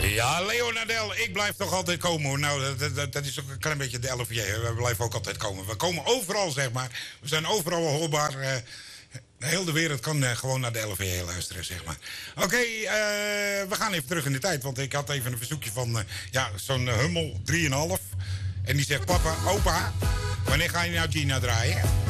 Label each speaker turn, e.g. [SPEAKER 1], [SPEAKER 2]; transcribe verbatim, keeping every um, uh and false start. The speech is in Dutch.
[SPEAKER 1] Ja, Leonardel, ik blijf toch altijd komen hoor. Nou, dat, dat, dat is ook een klein beetje de L V J. We blijven ook altijd komen. We komen overal, zeg maar. We zijn overal hoorbaar. Uh, de hele wereld kan uh, gewoon naar de L V J luisteren, zeg maar. Oké, okay, uh, we gaan even terug in de tijd. Want ik had even een verzoekje van uh, ja, zo'n uh, Hummel, drieënhalf. En die zegt, papa, opa, wanneer ga je nou Gina draaien?